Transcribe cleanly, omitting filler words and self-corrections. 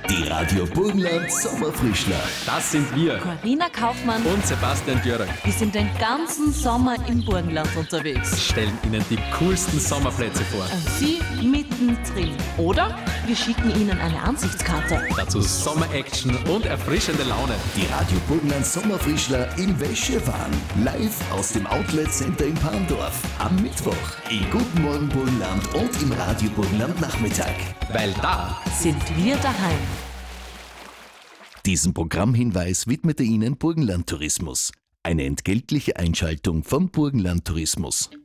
Die Radio Burgenland Sommerfrischler. Das sind wir. Carina Kaufmann. Und Sebastian Dürek. Wir sind den ganzen Sommer im Burgenland unterwegs. Stellen Ihnen die coolsten Sommerplätze vor. Und Sie mittendrin. Oder wir schicken Ihnen eine Ansichtskarte. Dazu Sommer-Action und erfrischende Laune. Die Radio Burgenland Sommerfrischler im Wäschewahn. Live aus dem Outlet Center in Parndorf. Am Mittwoch. In Guten Morgen Burgenland und im Radio Burgenland Nachmittag. Weil da sind wir daheim. Diesen Programmhinweis widmete Ihnen Burgenland Tourismus. Eine entgeltliche Einschaltung vom Burgenland Tourismus.